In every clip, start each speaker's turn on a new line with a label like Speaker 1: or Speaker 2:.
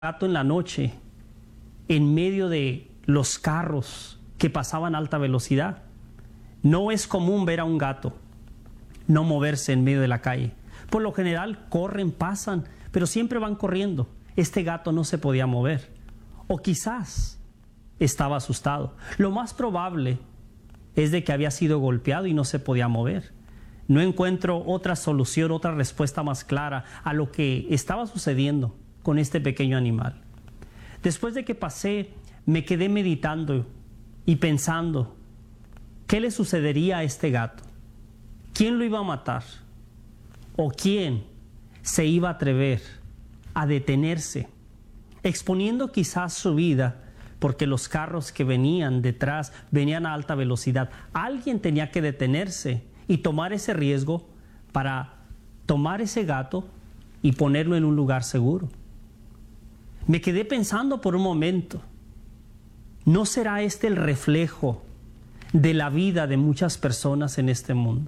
Speaker 1: gato en la noche en medio de los carros que pasaban a alta velocidad. No es común ver a un gato no moverse en medio de la calle. Por lo general corren, pasan, pero siempre van corriendo. Este gato no se podía mover. O quizás estaba asustado. Lo más probable es de que había sido golpeado y no se podía mover. No encuentro otra solución, otra respuesta más clara a lo que estaba sucediendo con este pequeño animal. Después de que pasé, me quedé meditando y pensando, ¿qué le sucedería a este gato? ¿Quién lo iba a matar? ¿O quién se iba a atrever a detenerse, exponiendo quizás su vida, porque los carros que venían detrás venían a alta velocidad? Alguien tenía que detenerse y tomar ese riesgo para tomar ese gato y ponerlo en un lugar seguro. Me quedé pensando por un momento, ¿no será este el reflejo de la vida de muchas personas en este mundo?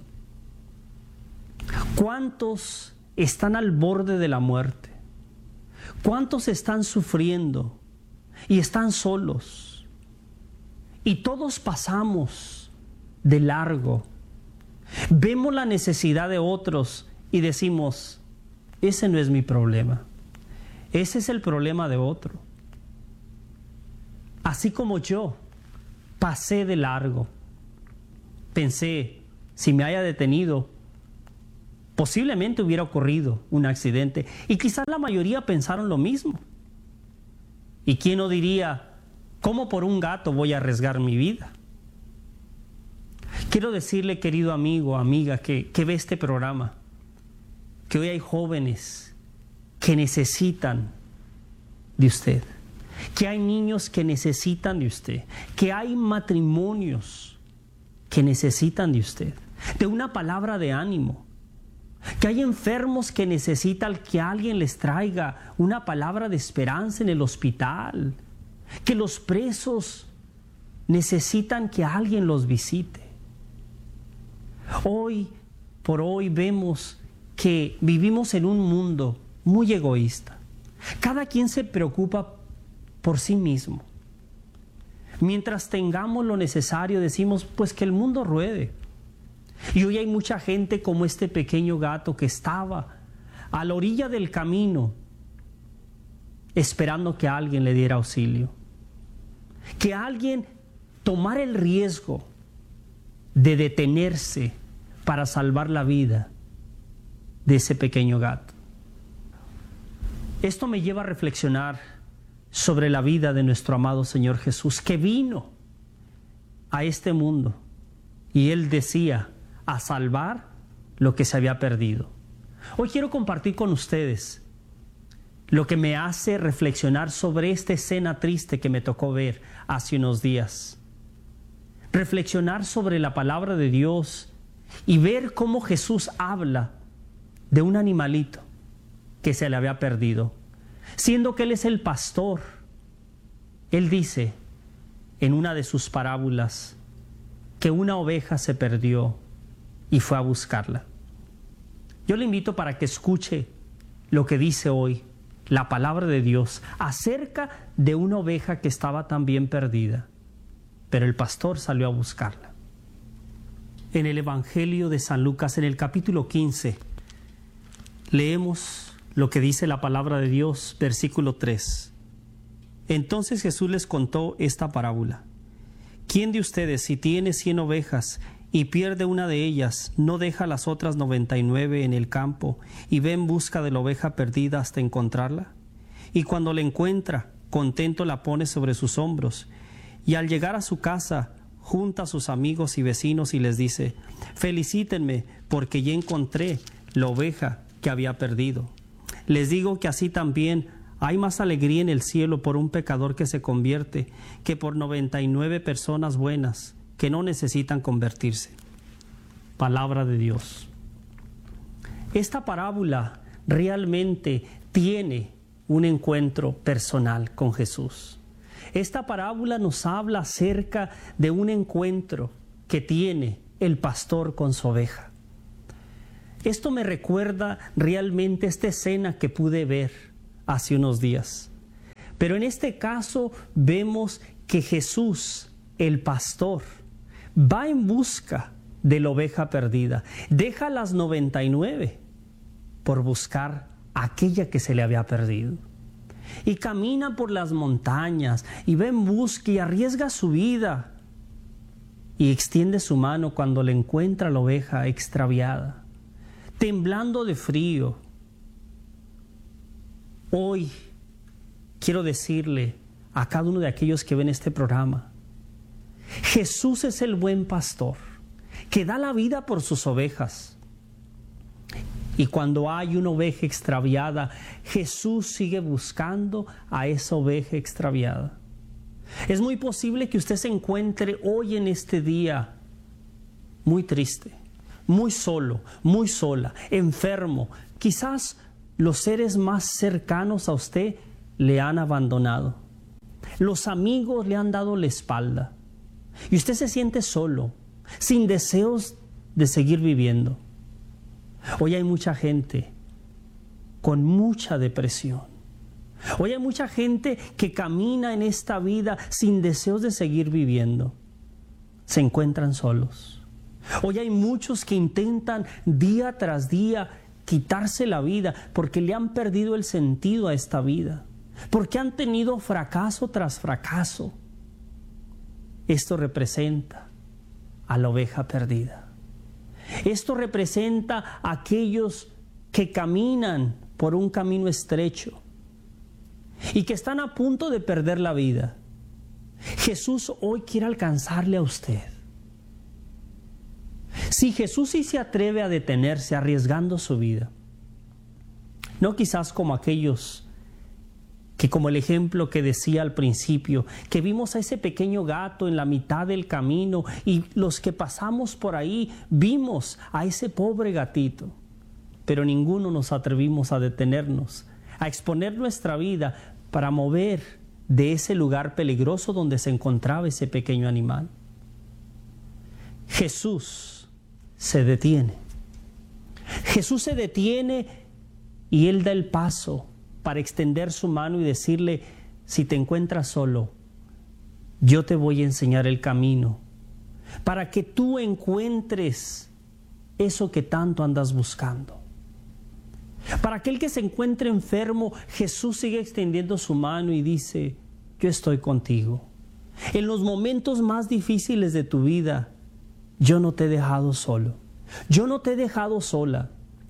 Speaker 1: ¿Cuántos están al borde de la muerte? ¿Cuántos están sufriendo y están solos? Y todos pasamos de largo. Vemos la necesidad de otros y decimos, ese no es mi problema. Ese es el problema de otro. Así como yo pasé de largo, pensé, si me haya detenido, posiblemente hubiera ocurrido un accidente. Y quizás la mayoría pensaron lo mismo. ¿Y quién no diría, cómo por un gato voy a arriesgar mi vida? Quiero decirle, querido amigo, amiga, que ve este programa, que hoy hay jóvenes que necesitan de usted, que hay niños que necesitan de usted, que hay matrimonios que necesitan de usted, de una palabra de ánimo, que hay enfermos que necesitan que alguien les traiga una palabra de esperanza en el hospital, que los presos necesitan que alguien los visite. Hoy por hoy vemos que vivimos en un mundo muy egoísta. Cada quien se preocupa por sí mismo. Mientras tengamos lo necesario, decimos, pues que el mundo ruede. Y hoy hay mucha gente como este pequeño gato que estaba a la orilla del camino esperando que alguien le diera auxilio. Que alguien tomara el riesgo de detenerse para salvar la vida de ese pequeño gato. Esto me lleva a reflexionar sobre la vida de nuestro amado Señor Jesús, que vino a este mundo y Él decía, a salvar lo que se había perdido. Hoy quiero compartir con ustedes lo que me hace reflexionar sobre esta escena triste que me tocó ver hace unos días. Reflexionar sobre la palabra de Dios y ver cómo Jesús habla de un animalito que se le había perdido. Siendo que Él es el pastor, Él dice en una de sus parábolas que una oveja se perdió y fue a buscarla. Yo le invito para que escuche lo que dice hoy la palabra de Dios acerca de una oveja que estaba también perdida, pero el pastor salió a buscarla. En el Evangelio de San Lucas, en el capítulo 15, leemos lo que dice la palabra de Dios, versículo 3. Entonces Jesús les contó esta parábola. ¿Quién de ustedes, si tiene 100 ovejas y pierde una de ellas, no deja las otras 99 en el campo y ve en busca de la oveja perdida hasta encontrarla? Y cuando la encuentra, contento la pone sobre sus hombros, y al llegar a su casa, junta a sus amigos y vecinos y les dice, felicítenme porque ya encontré la oveja que había perdido. Les digo que así también hay más alegría en el cielo por un pecador que se convierte que por 99 personas buenas que no necesitan convertirse. Palabra de Dios. Esta parábola realmente tiene un encuentro personal con Jesús. Esta parábola nos habla acerca de un encuentro que tiene el pastor con su oveja. Esto me recuerda realmente esta escena que pude ver hace unos días. Pero en este caso vemos que Jesús, el pastor, va en busca de la oveja perdida. Deja las 99 por buscar aquella que se le había perdido. Y camina por las montañas y va en busca y arriesga su vida. Y extiende su mano cuando le encuentra la oveja extraviada, temblando de frío. Hoy quiero decirle a cada uno de aquellos que ven este programa, Jesús es el buen pastor que da la vida por sus ovejas. Y cuando hay una oveja extraviada, Jesús sigue buscando a esa oveja extraviada. Es muy posible que usted se encuentre hoy en este día muy triste, muy solo, muy sola, enfermo. Quizás los seres más cercanos a usted le han abandonado. Los amigos le han dado la espalda. Y usted se siente solo, sin deseos de seguir viviendo. Hoy hay mucha gente con mucha depresión. Hoy hay mucha gente que camina en esta vida sin deseos de seguir viviendo. Se encuentran solos. Hoy hay muchos que intentan día tras día quitarse la vida porque le han perdido el sentido a esta vida, porque han tenido fracaso tras fracaso. Esto representa a la oveja perdida. Esto representa a aquellos que caminan por un camino estrecho y que están a punto de perder la vida. Jesús hoy quiere alcanzarle a usted. Si Jesús sí se atreve a detenerse arriesgando su vida, no quizás como aquellos que, como el ejemplo que decía al principio, que vimos a ese pequeño gato en la mitad del camino y los que pasamos por ahí vimos a ese pobre gatito, pero ninguno nos atrevimos a detenernos, a exponer nuestra vida para mover de ese lugar peligroso donde se encontraba ese pequeño animal. Jesús se detiene. Jesús se detiene y Él da el paso para extender su mano y decirle, si te encuentras solo, yo te voy a enseñar el camino para que tú encuentres eso que tanto andas buscando. Para aquel que se encuentre enfermo, Jesús sigue extendiendo su mano y dice, yo estoy contigo. En los momentos más difíciles de tu vida, yo no te he dejado solo. Yo no te he dejado sola.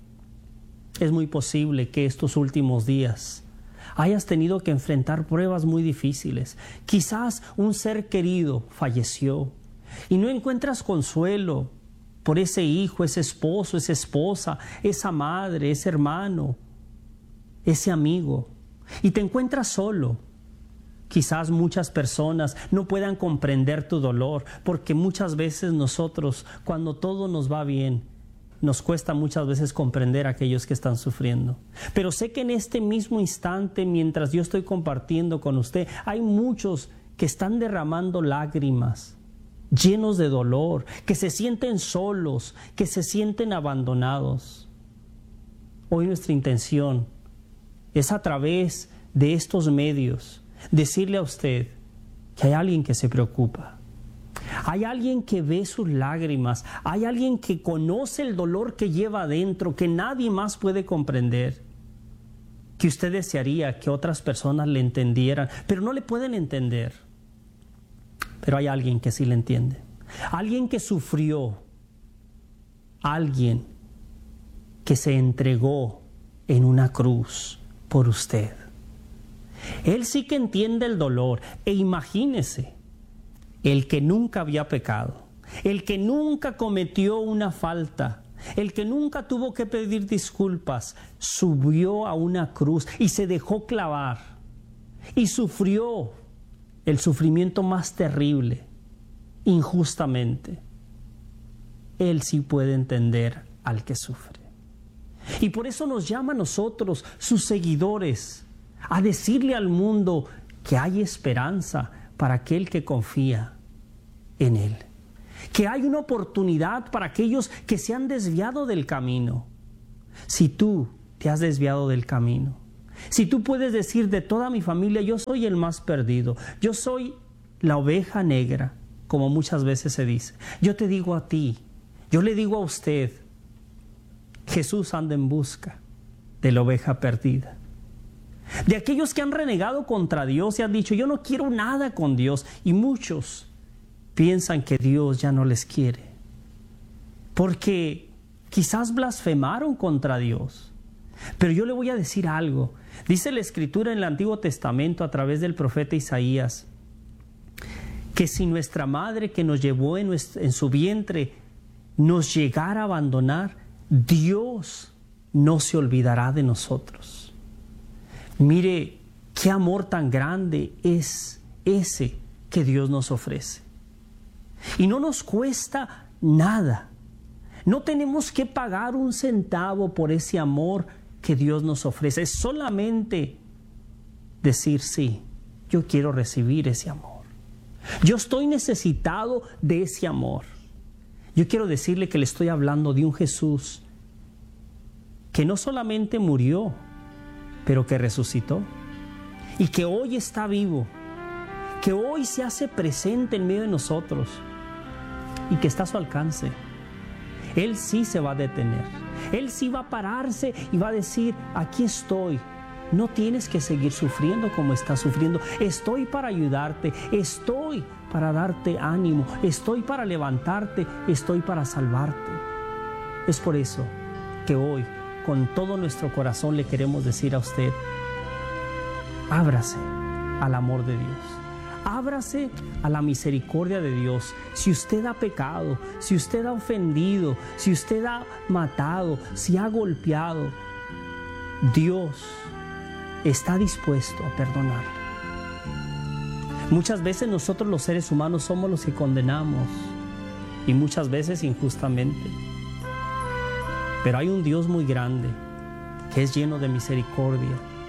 Speaker 1: Es muy posible que estos últimos días hayas tenido que enfrentar pruebas muy difíciles. Quizás un ser querido falleció y no encuentras consuelo por ese hijo, ese esposo, esa esposa, esa madre, ese hermano, ese amigo, y te encuentras solo. Quizás muchas personas no puedan comprender tu dolor, porque muchas veces nosotros, cuando todo nos va bien, nos cuesta muchas veces comprender a aquellos que están sufriendo. Pero sé que en este mismo instante, mientras yo estoy compartiendo con usted, hay muchos que están derramando lágrimas, llenos de dolor, que se sienten solos, que se sienten abandonados. Hoy nuestra intención es, a través de estos medios, decirle a usted que hay alguien que se preocupa. Hay alguien que ve sus lágrimas, hay alguien que conoce el dolor que lleva adentro, que nadie más puede comprender, que usted desearía que otras personas le entendieran, pero no le pueden entender. Pero hay alguien que sí le entiende, alguien que sufrió, alguien que se entregó en una cruz por usted. Él sí que entiende el dolor. E imagínese, el que nunca había pecado, el que nunca cometió una falta, el que nunca tuvo que pedir disculpas, subió a una cruz y se dejó clavar y sufrió el sufrimiento más terrible, injustamente. Él sí puede entender al que sufre. Y por eso nos llama a nosotros, sus seguidores, a decirle al mundo que hay esperanza para aquel que confía en Él, que hay una oportunidad para aquellos que se han desviado del camino. Si tú te has desviado del camino, Si tú puedes decir de toda mi familia, yo soy el más perdido, yo soy la oveja negra, como muchas veces se dice, yo te digo a ti, yo le digo a usted, Jesús anda en busca de la oveja perdida. De aquellos que han renegado contra Dios y han dicho, yo no quiero nada con Dios. Y muchos piensan que Dios ya no les quiere, porque quizás blasfemaron contra Dios. Pero yo le voy a decir algo. Dice la Escritura en el Antiguo Testamento a través del profeta Isaías, que si nuestra madre que nos llevó en su vientre nos llegara a abandonar, Dios no se olvidará de nosotros. Mire qué amor tan grande es ese que Dios nos ofrece. Y no nos cuesta nada. No tenemos que pagar un centavo por ese amor que Dios nos ofrece. Es solamente decir, sí, yo quiero recibir ese amor. Yo estoy necesitado de ese amor. Yo quiero decirle que le estoy hablando de un Jesús que no solamente murió, pero que resucitó y que hoy está vivo, que hoy se hace presente en medio de nosotros y que está a su alcance. Él sí se va a detener, Él sí va a pararse y va a decir, aquí estoy. No tienes que seguir sufriendo como estás sufriendo. Estoy para ayudarte, estoy para darte ánimo, estoy para levantarte, estoy para salvarte. Es por eso que hoy, con todo nuestro corazón, le queremos decir a usted, ábrase al amor de Dios. Ábrase a la misericordia de Dios. Si usted ha pecado, si usted ha ofendido, si usted ha matado, si ha golpeado, Dios está dispuesto a perdonar. Muchas veces nosotros los seres humanos somos los que condenamos y muchas veces injustamente. Pero hay un Dios muy grande que es lleno de misericordia.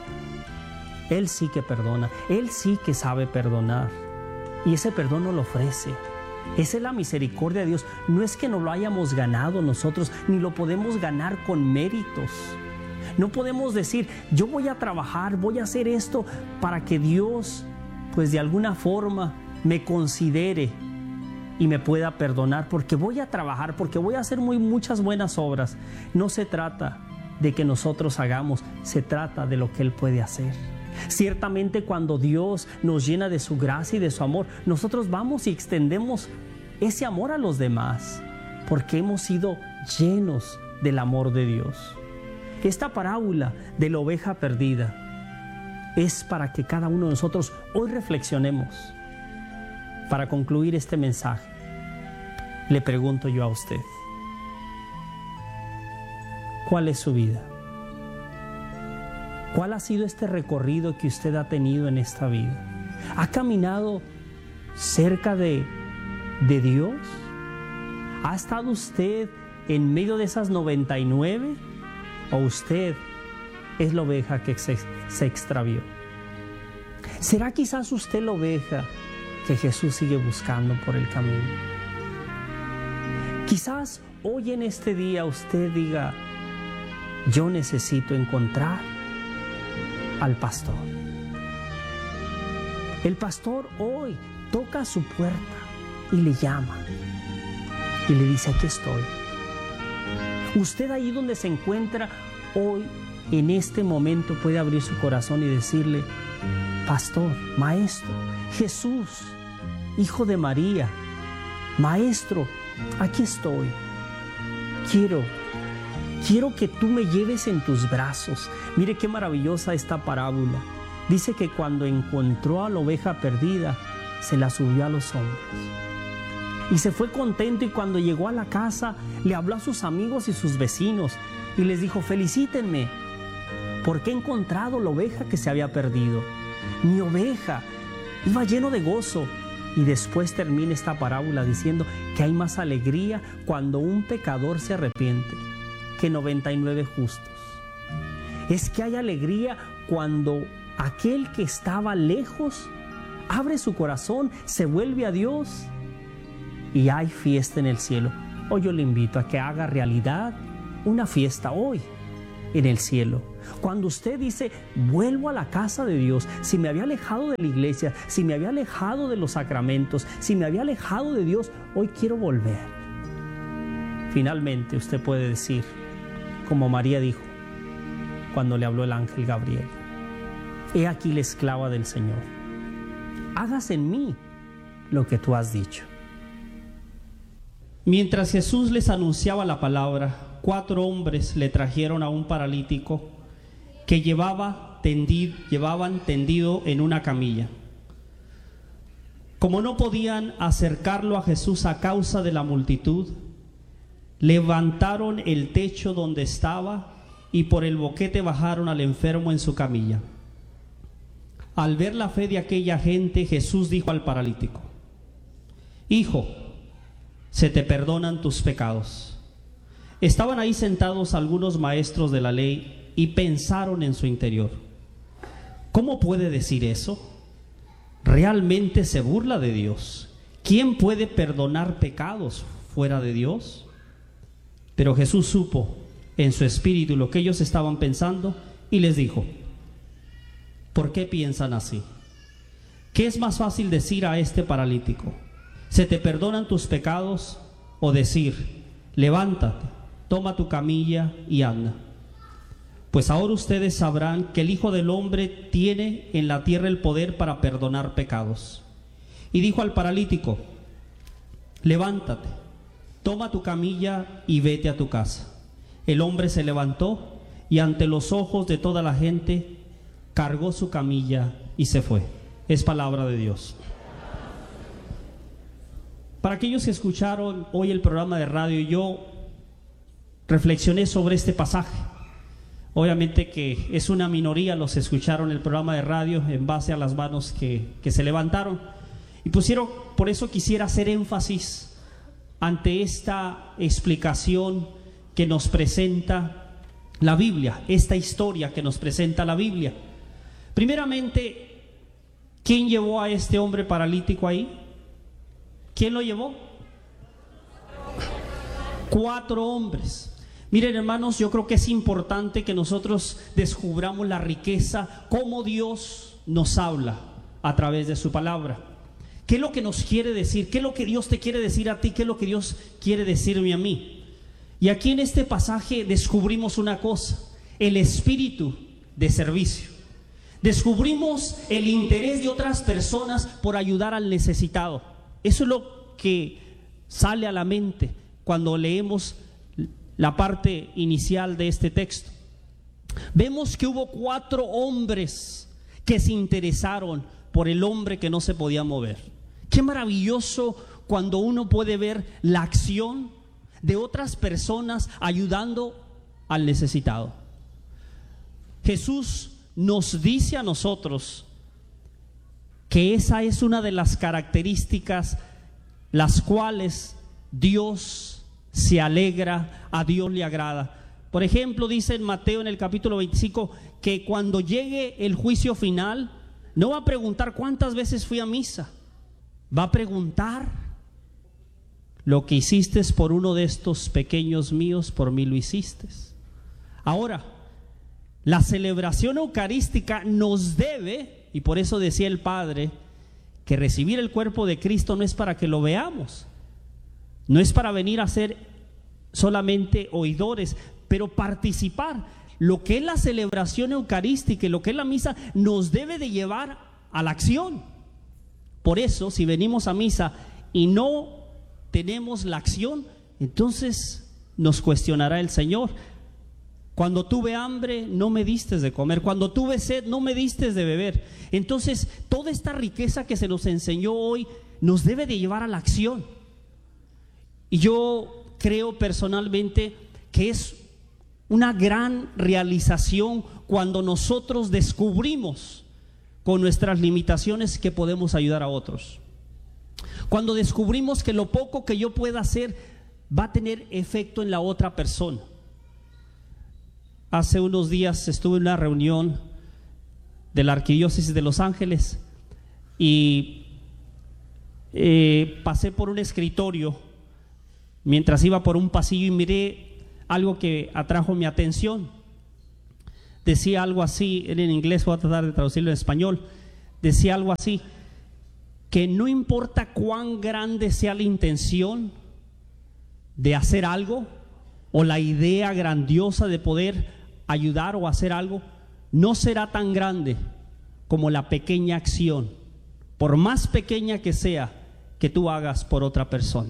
Speaker 1: Él sí que perdona, Él sí que sabe perdonar y ese perdón nos lo ofrece. Esa es la misericordia de Dios. No es que no lo hayamos ganado nosotros, ni lo podemos ganar con méritos. No podemos decir, yo voy a trabajar, voy a hacer esto para que Dios, pues de alguna forma, me considere y me pueda perdonar, porque voy a trabajar, porque voy a hacer muchas buenas obras. No se trata de que nosotros hagamos, se trata de lo que Él puede hacer. Ciertamente cuando Dios nos llena de su gracia y de su amor, nosotros vamos y extendemos ese amor a los demás, porque hemos sido llenos del amor de Dios. Esta parábola de la oveja perdida es para que cada uno de nosotros hoy reflexionemos. Para concluir este mensaje, le pregunto yo a usted, ¿cuál es su vida? ¿Cuál ha sido este recorrido que usted ha tenido en esta vida? ¿Ha caminado cerca de Dios? ¿Ha estado usted en medio de esas 99? ¿O usted es la oveja que se extravió? ¿Será quizás usted la oveja que Jesús sigue buscando por el camino? Quizás hoy en este día usted diga, yo necesito encontrar al pastor. El pastor hoy toca su puerta y le llama y le dice, aquí estoy. Usted ahí donde se encuentra hoy, en este momento, puede abrir su corazón y decirle, pastor, maestro, Jesús, Hijo de María, maestro, aquí estoy. Quiero que tú me lleves en tus brazos. Mire qué maravillosa esta parábola. Dice que cuando encontró a la oveja perdida, se la subió a los hombros. Y se fue contento, y cuando llegó a la casa, le habló a sus amigos y sus vecinos y les dijo, felicítenme, porque he encontrado la oveja que se había perdido. Mi oveja. Iba lleno de gozo. Y después termina esta parábola diciendo que hay más alegría cuando un pecador se arrepiente que 99 justos. Es que hay alegría cuando aquel que estaba lejos abre su corazón, se vuelve a Dios y hay fiesta en el cielo. Hoy yo le invito a que haga realidad una fiesta hoy en el cielo. Cuando usted dice, vuelvo a la casa de Dios, si me había alejado de la iglesia, si me había alejado de los sacramentos, si me había alejado de Dios, hoy quiero volver. Finalmente usted puede decir, como María dijo cuando le habló el ángel Gabriel: he aquí la esclava del Señor, hágase en mí lo que tú has dicho. Mientras Jesús les anunciaba la palabra, 4 hombres le trajeron a un paralítico que llevaban tendido en una camilla. Como no podían acercarlo a Jesús a causa de la multitud, levantaron el techo donde estaba y por el boquete bajaron al enfermo en su camilla. Al ver la fe de aquella gente, Jesús dijo al paralítico: hijo, se te perdonan tus pecados. Estaban ahí sentados algunos maestros de la ley y pensaron en su interior: ¿cómo puede decir eso? Realmente se burla de Dios. ¿Quién puede perdonar pecados fuera de Dios? Pero Jesús supo en su espíritu lo que ellos estaban pensando y les dijo: ¿por qué piensan así? ¿Qué es más fácil decir a este paralítico: se te perdonan tus pecados? O decir: levántate, toma tu camilla y anda. Pues ahora ustedes sabrán que el Hijo del Hombre tiene en la tierra el poder para perdonar pecados. Y dijo al paralítico: levántate, toma tu camilla y vete a tu casa. El hombre se levantó y ante los ojos de toda la gente cargó su camilla y se fue. Es palabra de Dios. Para aquellos que escucharon hoy el programa de radio, yo reflexioné sobre este pasaje. Obviamente que es una minoría los que escucharon el programa de radio en base a las manos que se levantaron. Y por eso quisiera hacer énfasis ante esta explicación que nos presenta la Biblia, esta historia que nos presenta la Biblia. Primeramente, ¿quién llevó a este hombre paralítico ahí? ¿Quién lo llevó? 4 hombres. Miren, hermanos, yo creo que es importante que nosotros descubramos la riqueza, cómo Dios nos habla a través de su palabra. ¿Qué es lo que nos quiere decir? ¿Qué es lo que Dios te quiere decir a ti? ¿Qué es lo que Dios quiere decirme a mí? Y aquí en este pasaje descubrimos una cosa: el espíritu de servicio. Descubrimos el interés de otras personas por ayudar al necesitado. Eso es lo que sale a la mente cuando leemos la parte inicial de este texto. Vemos que hubo 4 hombres que se interesaron por el hombre que no se podía mover. Qué maravilloso cuando uno puede ver la acción de otras personas ayudando al necesitado. Jesús nos dice a nosotros que esa es una de las características las cuales Dios se alegra, a Dios le agrada. Por ejemplo, dice en Mateo en el capítulo 25 que cuando llegue el juicio final no va a preguntar cuántas veces fui a misa, va a preguntar: lo que hiciste por uno de estos pequeños míos, por mí lo hiciste. Ahora, la celebración eucarística nos debe, y por eso decía el Padre, que recibir el cuerpo de Cristo no es para que lo veamos, no es para venir a ser solamente oidores, pero participar. Lo que es la celebración eucarística y lo que es la misa nos debe de llevar a la acción. Por eso, si venimos a misa y no tenemos la acción, entonces nos cuestionará el Señor. Cuando tuve hambre, no me diste de comer. Cuando tuve sed, no me diste de beber. Entonces, toda esta riqueza que se nos enseñó hoy nos debe de llevar a la acción. Y yo creo personalmente que es una gran realización cuando nosotros descubrimos con nuestras limitaciones que podemos ayudar a otros. Cuando descubrimos que lo poco que yo pueda hacer va a tener efecto en la otra persona. Hace unos días estuve en una reunión de la Arquidiócesis de Los Ángeles y pasé por un escritorio mientras iba por un pasillo y miré algo que atrajo mi atención. decía algo así, en inglés, voy a tratar de traducirlo en español, decía algo así, que no importa cuán grande sea la intención de hacer algo, o la idea grandiosa de poder ayudar o hacer algo, no será tan grande como la pequeña acción, por más pequeña que sea, que tú hagas por otra persona.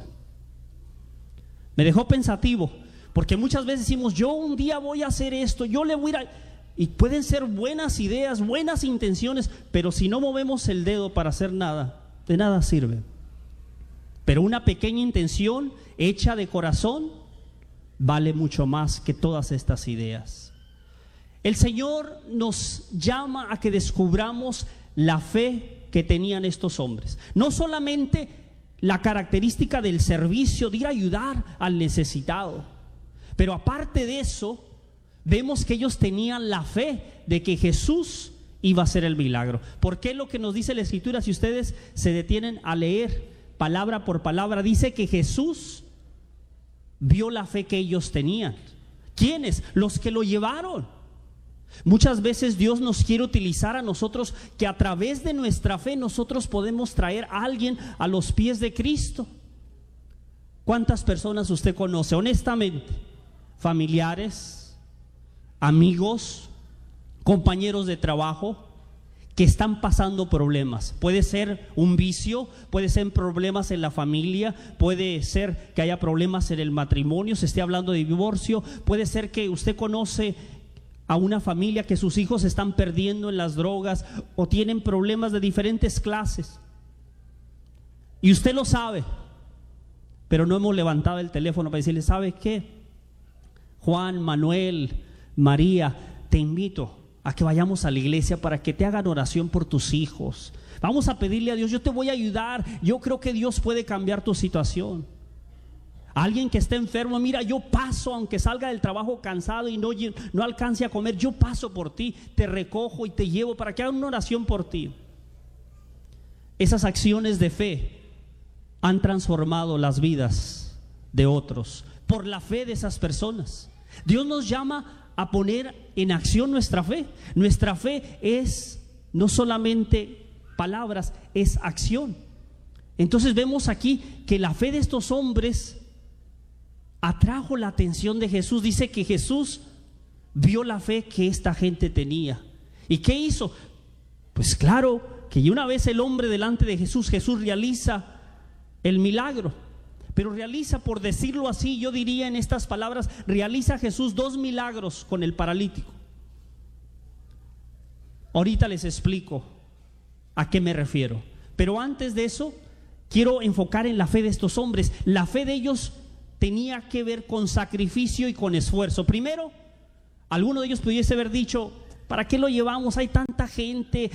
Speaker 1: Me dejó pensativo, porque muchas veces decimos, yo un día voy a hacer esto, yo le voy a ir a... Y pueden ser buenas ideas, buenas intenciones, pero si no movemos el dedo para hacer nada, de nada sirve. Pero una pequeña intención hecha de corazón vale mucho más que todas estas ideas. El Señor nos llama a que descubramos la fe que tenían estos hombres. No solamente la característica del servicio, de ir a ayudar al necesitado, pero aparte de eso, vemos que ellos tenían la fe de que Jesús iba a hacer el milagro. Porque lo que nos dice la Escritura, si ustedes se detienen a leer palabra por palabra, dice que Jesús vio la fe que ellos tenían. ¿Quiénes? Los que lo llevaron. Muchas veces Dios nos quiere utilizar a nosotros, que a través de nuestra fe nosotros podemos traer a alguien a los pies de Cristo. ¿Cuántas personas usted conoce, honestamente? Familiares, amigos, compañeros de trabajo, que están pasando problemas. Puede ser un vicio, puede ser problemas en la familia, puede ser que haya problemas en el matrimonio, se esté hablando de divorcio, puede ser que usted conoce a una familia que sus hijos se están perdiendo en las drogas o tienen problemas de diferentes clases. Y usted lo sabe, pero no hemos levantado el teléfono para decirle, ¿sabe qué? Juan, Manuel, María, te invito a que vayamos a la iglesia para que te hagan oración por tus hijos. Vamos a pedirle a Dios, yo te voy a ayudar, yo creo que Dios puede cambiar tu situación. Alguien que esté enfermo, mira, yo paso, aunque salga del trabajo cansado y no alcance a comer, yo paso por ti, te recojo y te llevo para que hagan una oración por ti. Esas acciones de fe han transformado las vidas de otros por la fe de esas personas. Dios nos llama a poner en acción nuestra fe. Nuestra fe es no solamente palabras, es acción. Entonces vemos aquí que la fe de estos hombres atrajo la atención de Jesús. Dice que Jesús vio la fe que esta gente tenía. ¿Y qué hizo? Pues claro, que una vez el hombre delante de Jesús, Jesús realiza el milagro. Pero realiza, por decirlo así, yo diría en estas palabras, realiza Jesús 2 milagros con el paralítico. Ahorita les explico a qué me refiero. Pero antes de eso, quiero enfocar en la fe de estos hombres. La fe de ellos tenía que ver con sacrificio y con esfuerzo. Primero, alguno de ellos pudiese haber dicho, ¿para qué lo llevamos? Hay tanta gente,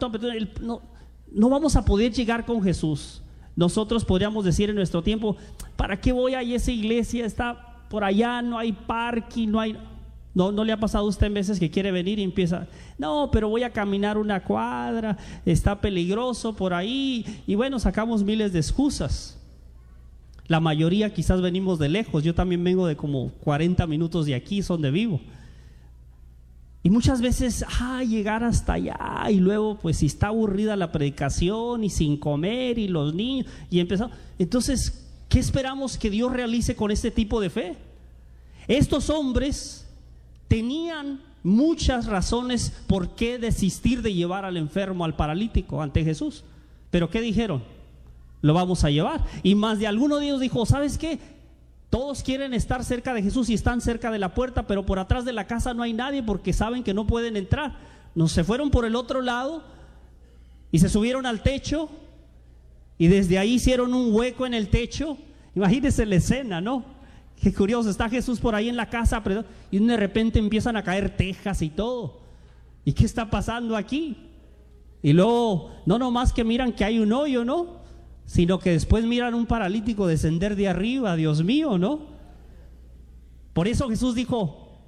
Speaker 1: no vamos a poder llegar con Jesús. Nosotros podríamos decir en nuestro tiempo, ¿para qué voy a esa iglesia? Está por allá, no hay parking, no le ha pasado a usted en veces que quiere venir y empieza, no, pero voy a caminar una cuadra, está peligroso por ahí, y bueno, sacamos miles de excusas. La mayoría quizás venimos de lejos, yo también vengo de como 40 minutos de aquí, es donde vivo. Y muchas veces, llegar hasta allá, y luego pues si está aburrida la predicación y sin comer y los niños, y empezamos. Entonces, ¿qué esperamos que Dios realice con este tipo de fe? Estos hombres tenían muchas razones por qué desistir de llevar al enfermo, al paralítico ante Jesús. Pero ¿qué dijeron? Lo vamos a llevar. Y más de alguno de ellos dijo, ¿sabes qué? Todos quieren estar cerca de Jesús y están cerca de la puerta, pero por atrás de la casa no hay nadie porque saben que no pueden entrar. Se fueron por el otro lado y se subieron al techo y desde ahí hicieron un hueco en el techo. Imagínense la escena, ¿no? Qué curioso, está Jesús por ahí en la casa y de repente empiezan a caer tejas y todo. ¿Y qué está pasando aquí? Y luego, no nomás que miran que hay un hoyo, ¿no? Sino que después miran un paralítico descender de arriba. Dios mío, ¿no? Por eso Jesús dijo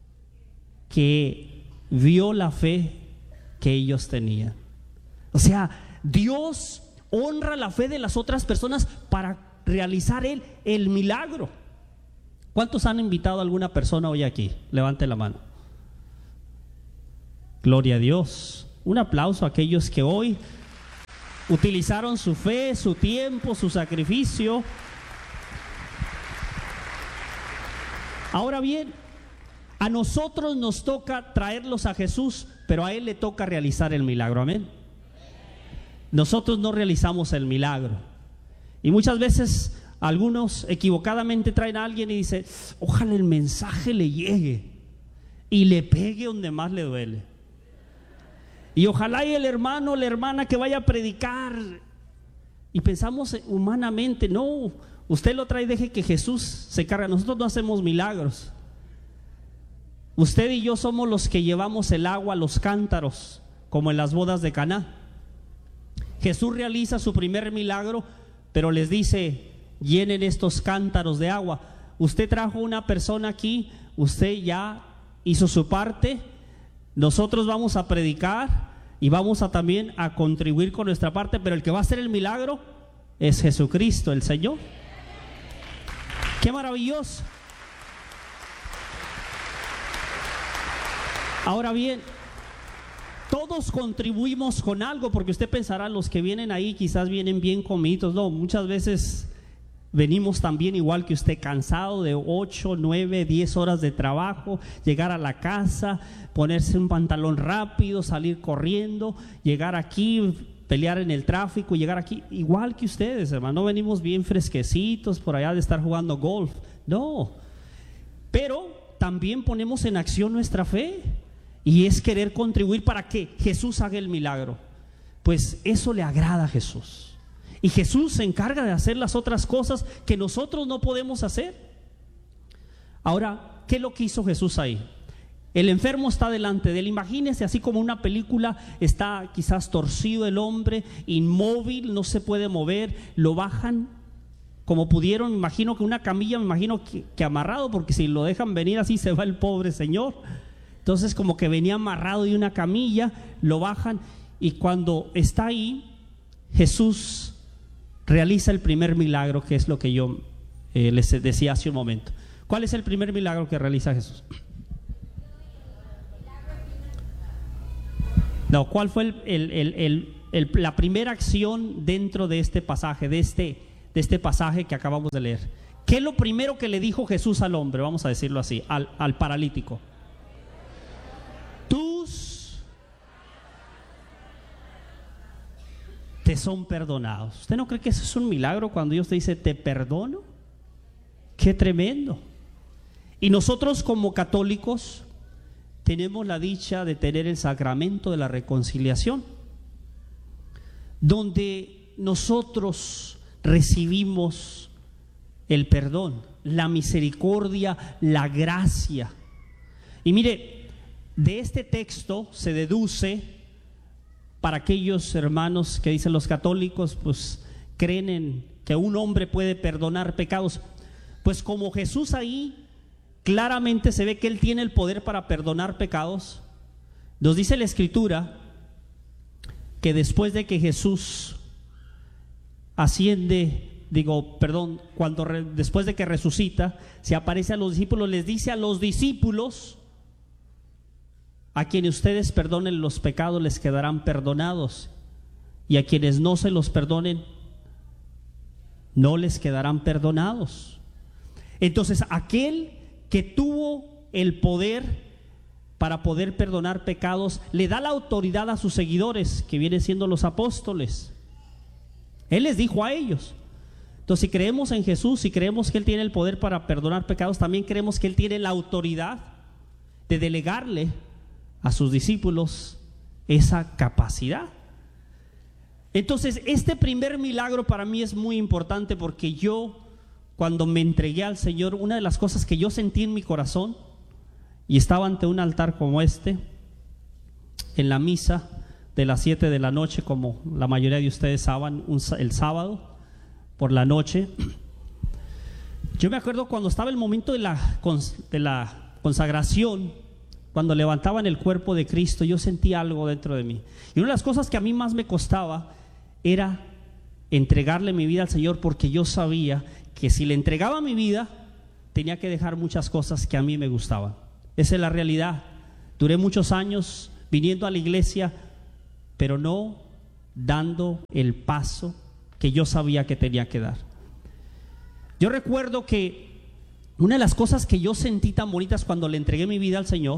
Speaker 1: que vio la fe que ellos tenían. O sea, Dios honra la fe de las otras personas para realizar el milagro. ¿Cuántos han invitado a alguna persona hoy aquí? Levante la mano. Gloria a Dios. Un aplauso a aquellos que hoy utilizaron su fe, su tiempo, su sacrificio. Ahora bien, a nosotros nos toca traerlos a Jesús, pero a Él le toca realizar el milagro. Amén. Nosotros no realizamos el milagro. Y muchas veces algunos equivocadamente traen a alguien y dicen: ojalá el mensaje le llegue y le pegue donde más le duele. Y ojalá y el hermano o la hermana que vaya a predicar. Y pensamos humanamente: no, usted lo trae, deje que Jesús se cargue. Nosotros no hacemos milagros. Usted y yo somos los que llevamos el agua a los cántaros, como en las bodas de Caná. Jesús realiza su primer milagro, pero les dice: llenen estos cántaros de agua. Usted trajo una persona aquí, usted ya hizo su parte. Nosotros vamos a predicar y vamos a también a contribuir con nuestra parte, pero el que va a hacer el milagro es Jesucristo, el Señor. ¡Qué maravilloso! Ahora bien, todos contribuimos con algo, porque usted pensará, los que vienen ahí quizás vienen bien comidos. No, muchas veces venimos también igual que usted, cansado de 8, 9, 10 horas de trabajo, llegar a la casa, ponerse un pantalón rápido, salir corriendo, llegar aquí, pelear en el tráfico, llegar aquí, igual que ustedes, hermano. No venimos bien fresquecitos por allá de estar jugando golf, no, pero también ponemos en acción nuestra fe, y es querer contribuir para que Jesús haga el milagro. Pues eso le agrada a Jesús, y Jesús se encarga de hacer las otras cosas que nosotros no podemos hacer. Ahora, ¿qué es lo que hizo Jesús ahí? El enfermo está delante de él. Imagínese, así como una película, está quizás torcido el hombre, inmóvil, no se puede mover. Lo bajan como pudieron, me imagino que una camilla, me imagino que amarrado, porque si lo dejan venir así se va el pobre señor. Entonces como que venía amarrado de una camilla, lo bajan, y cuando está ahí, Jesús realiza el primer milagro, que es lo que yo les decía hace un momento. ¿Cuál es el primer milagro que realiza Jesús? No, ¿cuál fue la primera acción dentro de este pasaje, de este pasaje que acabamos de leer? ¿Qué es lo primero que le dijo Jesús al hombre? Vamos a decirlo así, al paralítico. Tus te son perdonados. ¿Usted no cree que eso es un milagro cuando Dios te dice te perdono? ¡Qué tremendo! Y nosotros como católicos tenemos la dicha de tener el sacramento de la reconciliación, donde nosotros recibimos el perdón, la misericordia, la gracia. Y mire, de este texto se deduce, para aquellos hermanos que dicen los católicos, pues creen en que un hombre puede perdonar pecados, pues como Jesús ahí claramente se ve que Él tiene el poder para perdonar pecados. Nos dice la Escritura que después de que Jesús después de que resucita, se aparece a los discípulos, les dice a los discípulos: a quienes ustedes perdonen los pecados les quedarán perdonados, y a quienes no se los perdonen no les quedarán perdonados. Entonces, aquel que tuvo el poder para poder perdonar pecados le da la autoridad a sus seguidores, que vienen siendo los apóstoles. Él les dijo a ellos. Entonces, si creemos en Jesús, si creemos que Él tiene el poder para perdonar pecados, también creemos que Él tiene la autoridad de delegarle a sus discípulos esa capacidad. Entonces, este primer milagro para mí es muy importante, porque yo, cuando me entregué al Señor, una de las cosas que yo sentí en mi corazón, y estaba ante un altar como este, en la misa de las 7 de la noche, como la mayoría de ustedes saben, el sábado por la noche. Yo me acuerdo cuando estaba el momento de la consagración, cuando levantaban el cuerpo de Cristo, yo sentí algo dentro de mí. Y una de las cosas que a mí más me costaba era entregarle mi vida al Señor, porque yo sabía que si le entregaba mi vida, tenía que dejar muchas cosas que a mí me gustaban. Esa es la realidad. Duré muchos años viniendo a la iglesia, pero no dando el paso que yo sabía que tenía que dar. Yo recuerdo que una de las cosas que yo sentí tan bonitas cuando le entregué mi vida al Señor,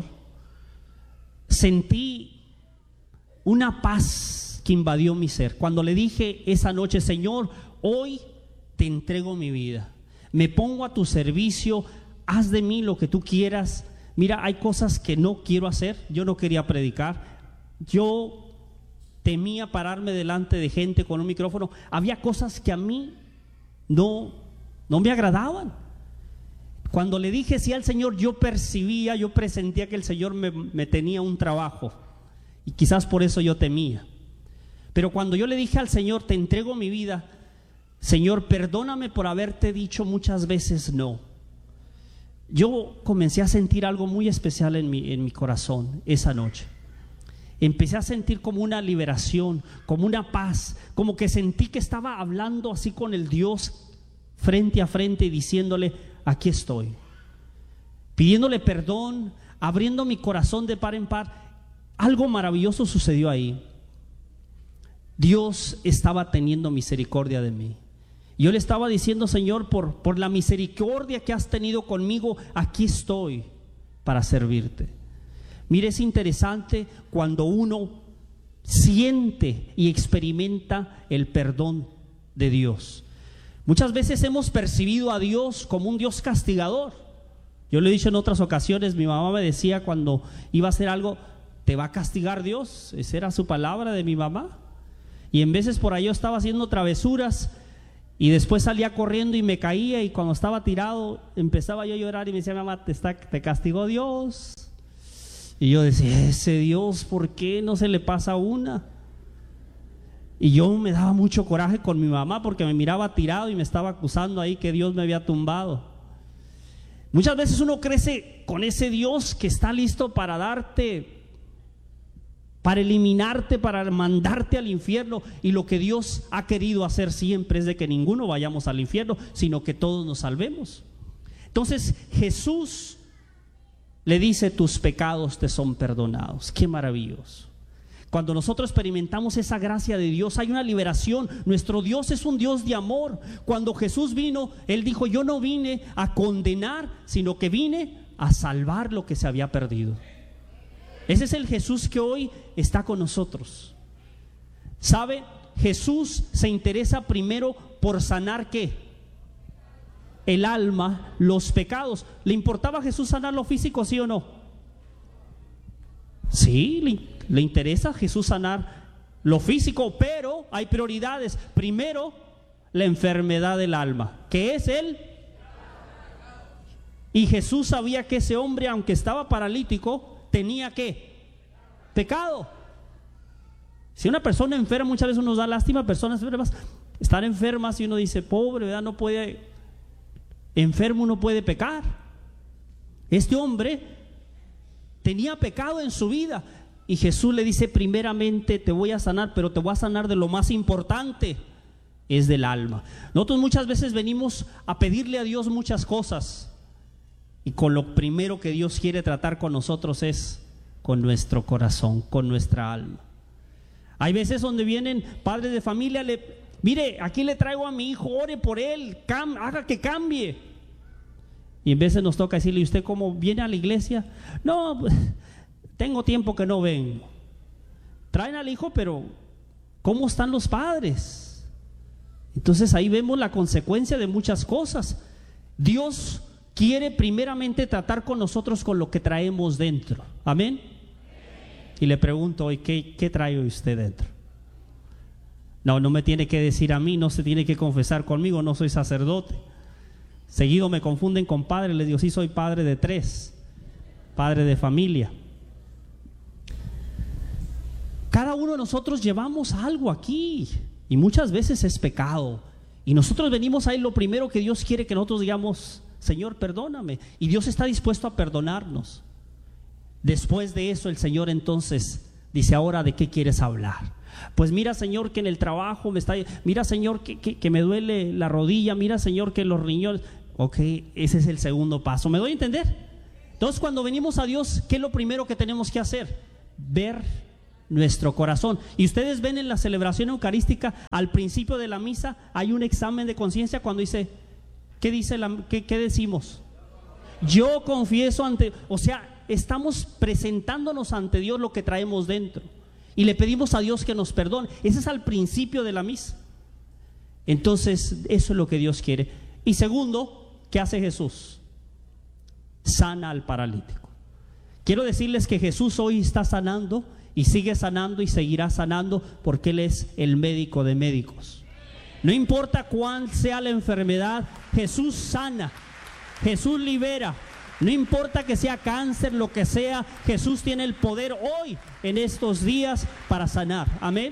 Speaker 1: sentí una paz que invadió mi ser. Cuando le dije esa noche: Señor, hoy te entrego mi vida, me pongo a tu servicio, haz de mí lo que tú quieras. Mira, hay cosas que no quiero hacer. Yo no quería predicar, yo temía pararme delante de gente con un micrófono. Había cosas que a mí no me agradaban. Cuando le dije sí al Señor, yo presentía que el Señor me tenía un trabajo, y quizás por eso yo temía. Pero cuando yo le dije al Señor: te entrego mi vida, Señor, perdóname por haberte dicho muchas veces no, yo comencé a sentir algo muy especial en mi corazón esa noche. Empecé a sentir como una liberación, como una paz, como que sentí que estaba hablando así con el Dios frente a frente y diciéndole: aquí estoy, pidiéndole perdón, abriendo mi corazón de par en par. Algo maravilloso sucedió ahí. Dios estaba teniendo misericordia de mí. Yo le estaba diciendo: Señor, por la misericordia que has tenido conmigo, aquí estoy para servirte. Mire, es interesante cuando uno siente y experimenta el perdón de Dios. Muchas veces hemos percibido a Dios como un Dios castigador. Yo le he dicho en otras ocasiones, mi mamá me decía cuando iba a hacer algo: ¿te va a castigar Dios? Esa era su palabra de mi mamá. Y en veces por ahí yo estaba haciendo travesuras y después salía corriendo y me caía, y cuando estaba tirado empezaba yo a llorar y me decía: mamá, te castigó Dios. Y yo decía: ese Dios, ¿por qué no se le pasa una? Y yo me daba mucho coraje con mi mamá porque me miraba tirado y me estaba acusando ahí que Dios me había tumbado. Muchas veces uno crece con ese Dios que está listo para darte, para eliminarte, para mandarte al infierno, y lo que Dios ha querido hacer siempre es de que ninguno vayamos al infierno, sino que todos nos salvemos. Entonces Jesús le dice: tus pecados te son perdonados. Qué maravilloso. Cuando nosotros experimentamos esa gracia de Dios, hay una liberación. Nuestro Dios es un Dios de amor. Cuando Jesús vino, Él dijo: yo no vine a condenar, sino que vine a salvar lo que se había perdido. Ese es el Jesús que hoy está con nosotros. ¿Sabe? Jesús se interesa primero por sanar ¿qué? El alma, los pecados. ¿Le importaba a Jesús sanar lo físico, sí o no? Sí, le interesa a Jesús sanar lo físico, pero hay prioridades. Primero, la enfermedad del alma, que es él. Y Jesús sabía que ese hombre, aunque estaba paralítico, tenía ¿qué? Pecado. Si una persona enferma, muchas veces nos da lástima, personas enfermas, están enfermas y uno dice: pobre, ¿verdad? No puede, enfermo no puede pecar. Este hombre tenía pecado en su vida, y Jesús le dice: primeramente te voy a sanar, pero te voy a sanar de lo más importante, es del alma. Nosotros muchas veces venimos a pedirle a Dios muchas cosas, y con lo primero que Dios quiere tratar con nosotros es con nuestro corazón, con nuestra alma. Hay veces donde vienen padres de familia: mire, aquí le traigo a mi hijo, ore por él, haga que cambie. Y en veces nos toca decirle: ¿y usted cómo viene a la iglesia? No, pues, tengo tiempo que no vengo. Traen al hijo, pero ¿cómo están los padres? Entonces ahí vemos la consecuencia de muchas cosas. Dios quiere primeramente tratar con nosotros con lo que traemos dentro. Amén. Y le pregunto hoy: ¿qué trae usted dentro? No me tiene que decir a mí, no se tiene que confesar conmigo, no soy sacerdote. Seguido me confunden con padre, les digo: sí, soy padre de 3, padre de familia. Cada uno de nosotros llevamos algo aquí, y muchas veces es pecado, y nosotros venimos ahí. Lo primero que Dios quiere que nosotros digamos: Señor, perdóname, y Dios está dispuesto a perdonarnos. Después de eso, el Señor entonces dice: ahora, ¿de qué quieres hablar? Pues mira, Señor, que en el trabajo mira, Señor, que me duele la rodilla, mira, Señor, que los riñones. Ok, ese es el segundo paso. ¿Me doy a entender? Entonces, cuando venimos a Dios, ¿qué es lo primero que tenemos que hacer? ver nuestro corazón. Y ustedes ven en la celebración eucarística, al principio de la misa, hay un examen de conciencia cuando dice, ¿qué decimos? Yo confieso ante, o sea, estamos presentándonos ante Dios lo que traemos dentro y le pedimos a Dios que nos perdone. Ese es al principio de la misa. Entonces, eso es lo que Dios quiere. Y segundo, ¿qué hace Jesús? Sana al paralítico. Quiero decirles que Jesús hoy está sanando y sigue sanando y seguirá sanando, porque Él es el médico de médicos. No importa cuál sea la enfermedad, Jesús sana, Jesús libera. No importa que sea cáncer, lo que sea, Jesús tiene el poder hoy, en estos días, para sanar. Amén.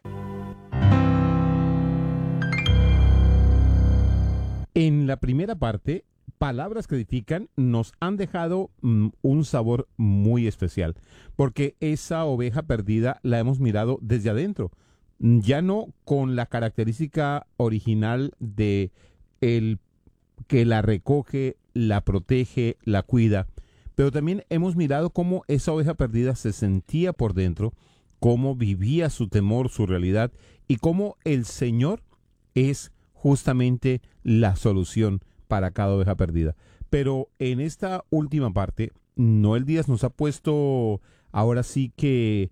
Speaker 2: En la primera parte, Palabras que Edifican nos han dejado un sabor muy especial, porque esa oveja perdida la hemos mirado desde adentro, ya no con la característica original de el que la recoge, la protege, la cuida, pero también hemos mirado cómo esa oveja perdida se sentía por dentro, cómo vivía su temor, su realidad, y cómo el Señor es justamente la solución para cada oveja perdida. Pero en esta última parte, Noel Díaz nos ha puesto ahora sí que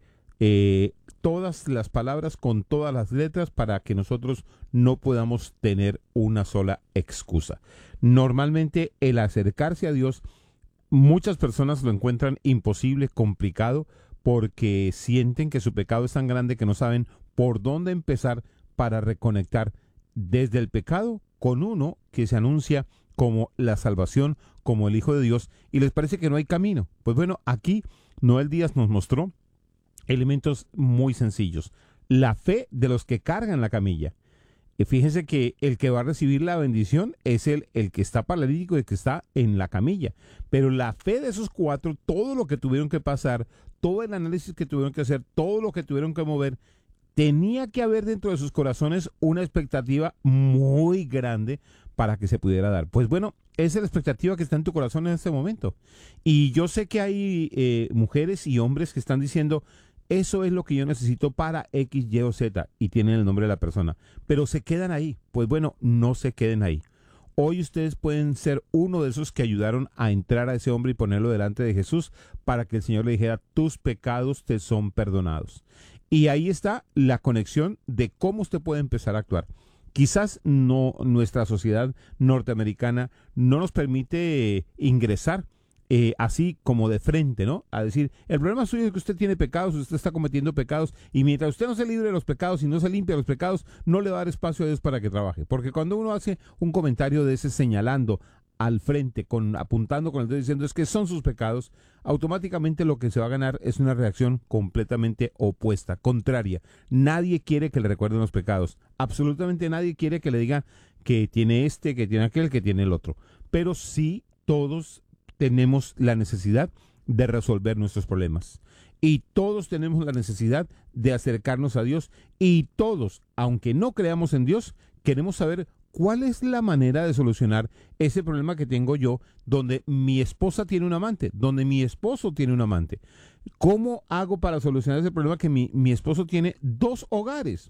Speaker 2: todas las palabras con todas las letras para que nosotros no podamos tener una sola excusa. Normalmente el acercarse a Dios, muchas personas lo encuentran imposible, complicado, porque sienten que su pecado es tan grande que no saben por dónde empezar para reconectar desde el pecado con uno que se anuncia como la salvación, como el Hijo de Dios, y les parece que no hay camino. Pues bueno, aquí Noel Díaz nos mostró elementos muy sencillos. La fe de los que cargan la camilla. Y fíjense que el que va a recibir la bendición es el que está paralítico y el que está en la camilla. Pero la fe de esos cuatro, todo lo que tuvieron que pasar, todo el análisis que tuvieron que hacer, todo lo que tuvieron que mover, tenía que haber dentro de sus corazones una expectativa muy grande para que se pudiera dar. Pues bueno, esa es la expectativa que está en tu corazón en este momento. Y yo sé que hay mujeres y hombres que están diciendo, eso es lo que yo necesito para X, Y o Z, y tienen el nombre de la persona, pero se quedan ahí. Pues bueno, no se queden ahí. Hoy ustedes pueden ser uno de esos que ayudaron a entrar a ese hombre y ponerlo delante de Jesús para que el Señor le dijera, tus pecados te son perdonados. Y ahí está la conexión de cómo usted puede empezar a actuar. Quizás no, nuestra sociedad norteamericana no nos permite ingresar así como de frente, ¿no? A decir, el problema suyo es que usted tiene pecados, usted está cometiendo pecados, y mientras usted no se libre de los pecados y no se limpia de los pecados, no le va a dar espacio a Dios para que trabaje. Porque cuando uno hace un comentario de ese señalando al frente, apuntando con el dedo diciendo es que son sus pecados, automáticamente lo que se va a ganar es una reacción completamente opuesta, contraria. Nadie quiere que le recuerden los pecados. Absolutamente nadie quiere que le diga que tiene que tiene aquel, que tiene el otro. Pero sí, todos tenemos la necesidad de resolver nuestros problemas. Y todos tenemos la necesidad de acercarnos a Dios. Y todos, aunque no creamos en Dios, queremos saber ¿cuál es la manera de solucionar ese problema que tengo yo, donde mi esposa tiene un amante, donde mi esposo tiene un amante? ¿Cómo hago para solucionar ese problema que mi esposo tiene dos hogares?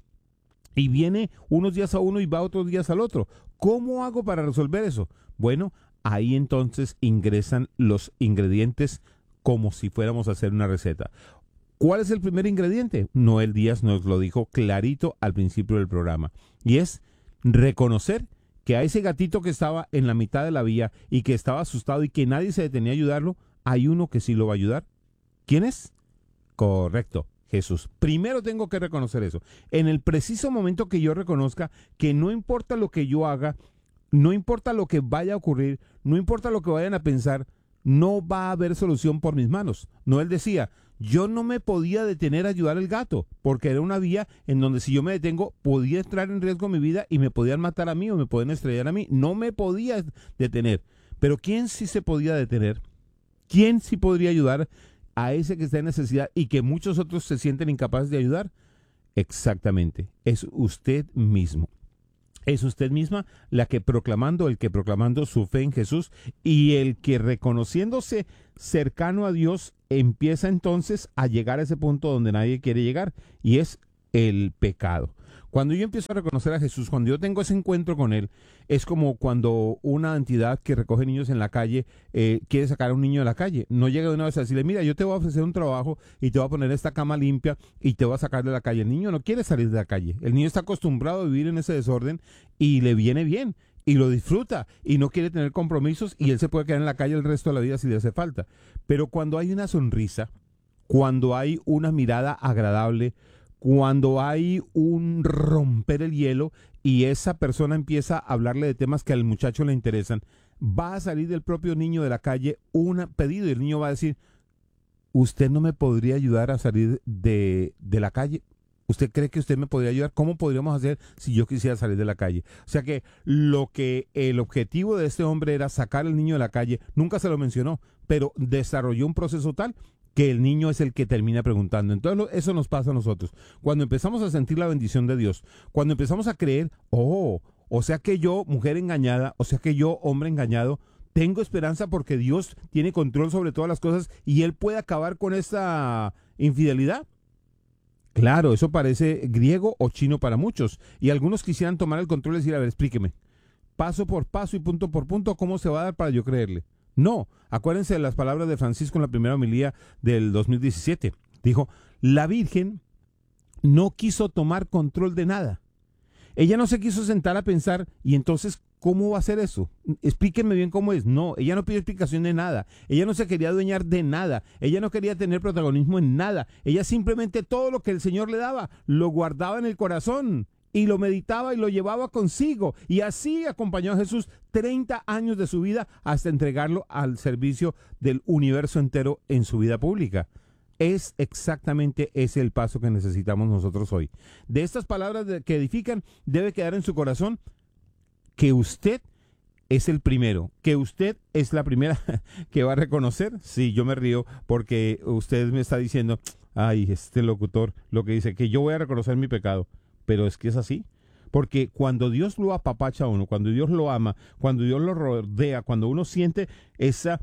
Speaker 2: Y viene unos días a uno y va otros días al otro. ¿Cómo hago para resolver eso? Bueno, ahí entonces ingresan los ingredientes como si fuéramos a hacer una receta. ¿Cuál es el primer ingrediente? Noel Díaz nos lo dijo clarito al principio del programa. Y es reconocer que a ese gatito que estaba en la mitad de la vía y que estaba asustado y que nadie se detenía a ayudarlo, hay uno que sí lo va a ayudar. ¿Quién es? Correcto, Jesús. Primero tengo que reconocer eso. En el preciso momento que yo reconozca que no importa lo que yo haga, no importa lo que vaya a ocurrir, no importa lo que vayan a pensar, no va a haber solución por mis manos. Noel decía, yo no me podía detener a ayudar al gato, porque era una vía en donde si yo me detengo, podía entrar en riesgo mi vida y me podían matar a mí o me podían estrellar a mí. No me podía detener. Pero ¿quién sí se podía detener? ¿Quién sí podría ayudar a ese que está en necesidad y que muchos otros se sienten incapaces de ayudar? Exactamente, es usted mismo. es usted misma el que proclamando su fe en Jesús, y el que reconociéndose cercano a Dios empieza entonces a llegar a ese punto donde nadie quiere llegar, y es el pecado. Cuando yo empiezo a reconocer a Jesús, cuando yo tengo ese encuentro con Él, es como cuando una entidad que recoge niños en la calle quiere sacar a un niño de la calle. No llega de una vez a decirle, mira, yo te voy a ofrecer un trabajo y te voy a poner esta cama limpia y te voy a sacar de la calle. El niño no quiere salir de la calle. El niño está acostumbrado a vivir en ese desorden y le viene bien y lo disfruta y no quiere tener compromisos, y él se puede quedar en la calle el resto de la vida si le hace falta. Pero cuando hay una sonrisa, cuando hay una mirada agradable, cuando hay un romper el hielo y esa persona empieza a hablarle de temas que al muchacho le interesan, va a salir del propio niño de la calle un pedido, y el niño va a decir, ¿usted no me podría ayudar a salir de la calle? ¿Usted cree que usted me podría ayudar? ¿Cómo podríamos hacer si yo quisiera salir de la calle? O sea que el objetivo de este hombre era sacar al niño de la calle, nunca se lo mencionó, pero desarrolló un proceso tal que el niño es el que termina preguntando. Entonces eso nos pasa a nosotros. Cuando empezamos a sentir la bendición de Dios, cuando empezamos a creer, o sea que yo, mujer engañada, o sea que yo, hombre engañado, tengo esperanza porque Dios tiene control sobre todas las cosas y Él puede acabar con esta infidelidad. Claro, eso parece griego o chino para muchos, y algunos quisieran tomar el control y decir, a ver, explíqueme, paso por paso y punto por punto, ¿cómo se va a dar para yo creerle? No, acuérdense de las palabras de Francisco en la primera homilía del 2017. Dijo, la Virgen no quiso tomar control de nada. Ella no se quiso sentar a pensar, y entonces, ¿cómo va a hacer eso? Explíquenme bien cómo es. No, ella no pidió explicación de nada. Ella no se quería adueñar de nada. Ella no quería tener protagonismo en nada. Ella simplemente todo lo que el Señor le daba, lo guardaba en el corazón y lo meditaba y lo llevaba consigo. Y así acompañó a Jesús 30 años de su vida hasta entregarlo al servicio del universo entero en su vida pública. Es exactamente ese el paso que necesitamos nosotros hoy. De estas palabras que edifican, debe quedar en su corazón que usted es el primero, que usted es la primera que va a reconocer. Sí, yo me río porque usted me está diciendo, ay, este locutor lo que dice, que yo voy a reconocer mi pecado. Pero es que es así, porque cuando Dios lo apapacha a uno, cuando Dios lo ama, cuando Dios lo rodea, cuando uno siente esa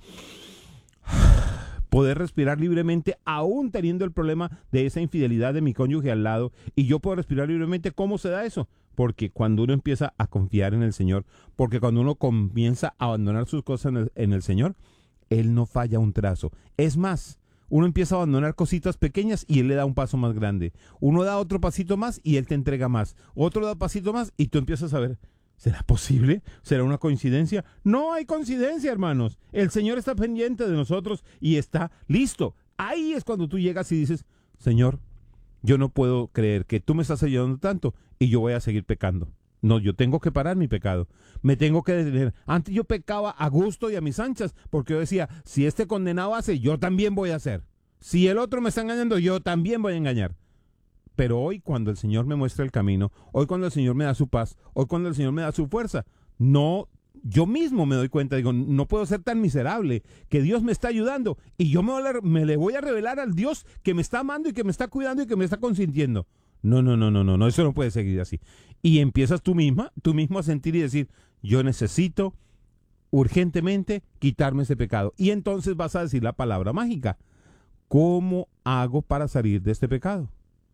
Speaker 2: poder respirar libremente, aún teniendo el problema de esa infidelidad de mi cónyuge al lado, y yo puedo respirar libremente, ¿cómo se da eso? Porque cuando uno empieza a confiar en el Señor, porque cuando uno comienza a abandonar sus cosas en el Señor, Él no falla un trazo. Es más, uno empieza a abandonar cositas pequeñas y Él le da un paso más grande. Uno da otro pasito más y Él te entrega más. Otro da un pasito más y tú empiezas a ver, ¿será posible? ¿Será una coincidencia? No hay coincidencia, hermanos. El Señor está pendiente de nosotros y está listo. Ahí es cuando tú llegas y dices, Señor, yo no puedo creer que tú me estás ayudando tanto y yo voy a seguir pecando. No, yo tengo que parar mi pecado. Me tengo que detener. Antes yo pecaba a gusto y a mis anchas, porque yo decía, si este condenado hace, yo también voy a hacer. Si el otro me está engañando, yo también voy a engañar. Pero hoy, cuando el Señor me muestra el camino, hoy cuando el Señor me da su paz, hoy cuando el Señor me da su fuerza, no, yo mismo me doy cuenta, digo, no puedo ser tan miserable, que Dios me está ayudando y yo me le voy a revelar al Dios que me está amando y que me está cuidando y que me está consintiendo. No, eso no puede seguir así. Y empiezas tú mismo a sentir y decir, yo necesito urgentemente quitarme ese pecado. Y entonces vas a decir la palabra mágica. ¿Cómo hago para salir de este pecado?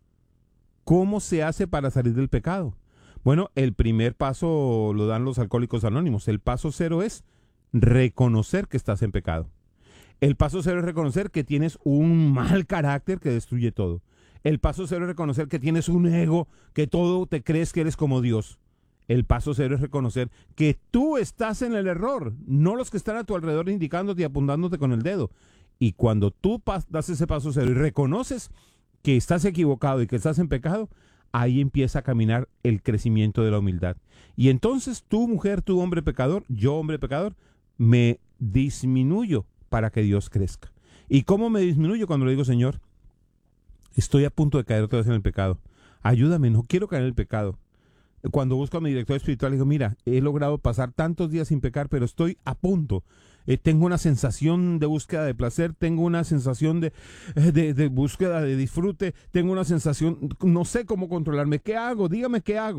Speaker 2: ¿Cómo se hace para salir del pecado? Bueno, el primer paso lo dan los Alcohólicos Anónimos. El paso 0 es reconocer que estás en pecado. El paso 0 es reconocer que tienes un mal carácter que destruye todo. El paso 0 es reconocer que tienes un ego, que todo te crees que eres como Dios. El paso 0 es reconocer que tú estás en el error, no los que están a tu alrededor indicándote y apuntándote con el dedo. Y cuando tú das ese paso 0 y reconoces que estás equivocado y que estás en pecado, ahí empieza a caminar el crecimiento de la humildad. Y entonces tú, mujer, tú, hombre pecador, yo, hombre pecador, me disminuyo para que Dios crezca. ¿Y cómo me disminuyo? Cuando le digo, Señor, estoy a punto de caer otra vez en el pecado. Ayúdame, no quiero caer en el pecado. Cuando busco a mi director espiritual, le digo, mira, he logrado pasar tantos días sin pecar, pero estoy a punto. Tengo una sensación de búsqueda de placer, tengo una sensación de búsqueda de disfrute, tengo una sensación, no sé cómo controlarme. ¿Qué hago? Dígame qué hago.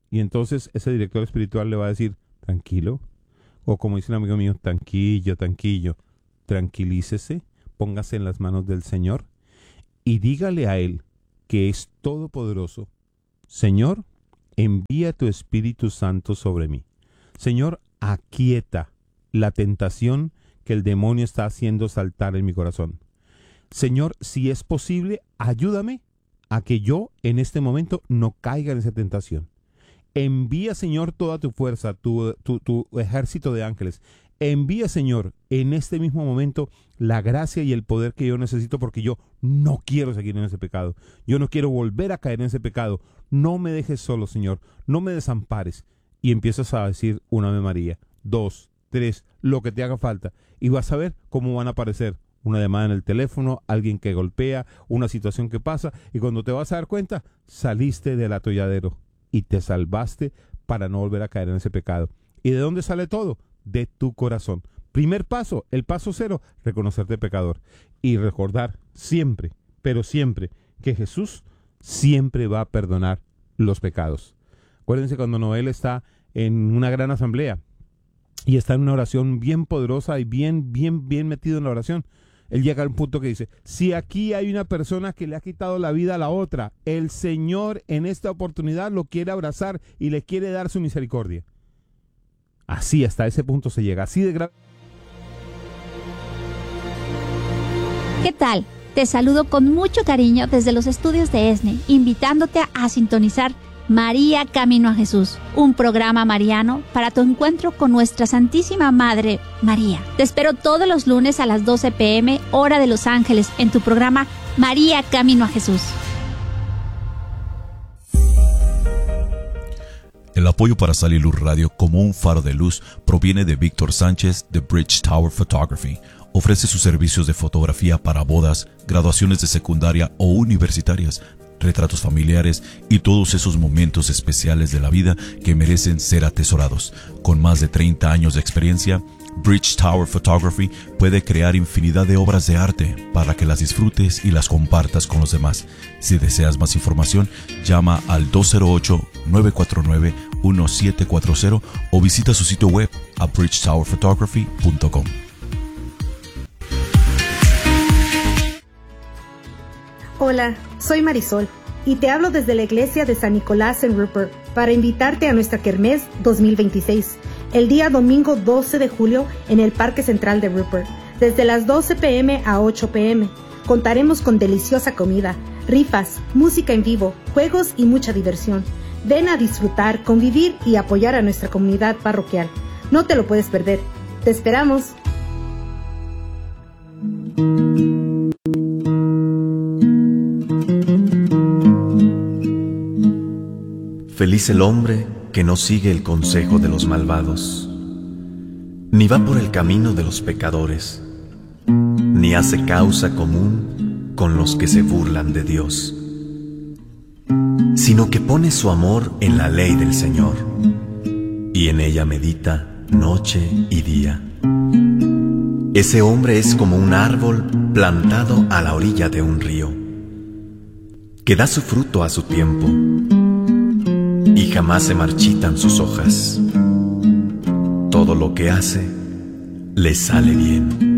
Speaker 2: Y entonces ese director espiritual le va a decir, tranquilo, o como dice un amigo mío, tranquillo, tranquilícese, póngase en las manos del Señor y dígale a Él, que es todopoderoso: Señor, envía tu Espíritu Santo sobre mí. Señor, aquieta la tentación que el demonio está haciendo saltar en mi corazón. Señor, si es posible, ayúdame a que yo en este momento no caiga en esa tentación. Envía, Señor, toda tu fuerza, tu ejército de ángeles. Envía, Señor, en este mismo momento la gracia y el poder que yo necesito, porque yo no quiero seguir en ese pecado. Yo no quiero volver a caer en ese pecado. No me dejes solo, Señor. No me desampares. Y empiezas a decir una Ave María, 2, 3, lo que te haga falta. Y vas a ver cómo van a aparecer una llamada en el teléfono, alguien que golpea, una situación que pasa. Y cuando te vas a dar cuenta, saliste del atolladero y te salvaste para no volver a caer en ese pecado. ¿Y de dónde sale todo? De tu corazón. Primer paso, el paso 0, reconocerte pecador. Y recordar siempre, pero siempre, que Jesús siempre va a perdonar los pecados. Acuérdense cuando Noel está en una gran asamblea y está en una oración bien poderosa y bien metido en la oración. Él llega a un punto que dice, si aquí hay una persona que le ha quitado la vida a la otra, el Señor en esta oportunidad lo quiere abrazar y le quiere dar su misericordia. Así, hasta ese punto se llega, así de grave.
Speaker 3: ¿Qué tal? Te saludo con mucho cariño desde los estudios de ESNE, invitándote a sintonizar María Camino a Jesús, un programa mariano para tu encuentro con nuestra Santísima Madre María. Te espero todos los lunes a las 12 p.m., hora de Los Ángeles, en tu programa María Camino a Jesús.
Speaker 4: El apoyo para Sal y Luz Radio como un faro de luz proviene de Víctor Sánchez de Bridge Tower Photography. Ofrece sus servicios de fotografía para bodas, graduaciones de secundaria o universitarias, retratos familiares y todos esos momentos especiales de la vida que merecen ser atesorados. Con más de 30 años de experiencia, Bridge Tower Photography puede crear infinidad de obras de arte para que las disfrutes y las compartas con los demás. Si deseas más información, llama al 208-949-1740 o visita su sitio web a bridgetowerphotography.com.
Speaker 5: Hola, soy Marisol y te hablo desde la iglesia de San Nicolás en Rupert para invitarte a nuestra Kermés 2026, el día domingo 12 de julio en el Parque Central de Rupert, desde las 12 p.m. a 8 p.m. Contaremos con deliciosa comida, rifas, música en vivo, juegos y mucha diversión. Ven a disfrutar, convivir y apoyar a nuestra comunidad parroquial. No te lo puedes perder. ¡Te esperamos!
Speaker 6: Feliz el hombre que no sigue el consejo de los malvados, ni va por el camino de los pecadores, ni hace causa común con los que se burlan de Dios, sino que pone su amor en la ley del Señor, y en ella medita noche y día. Ese hombre es como un árbol plantado a la orilla de un río, que da su fruto a su tiempo, y jamás se marchitan sus hojas. Todo lo que hace le sale bien.